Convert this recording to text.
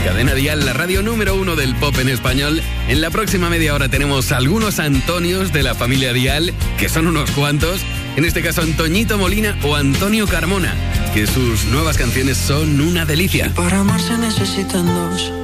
Cadena Dial, la radio número 1 del pop en español. En la próxima media hora tenemos algunos Antonios de la familia Dial, que son unos cuantos. En este caso, Antoñito Molina o Antonio Carmona, que sus nuevas canciones son una delicia. Para amar se necesitan dos.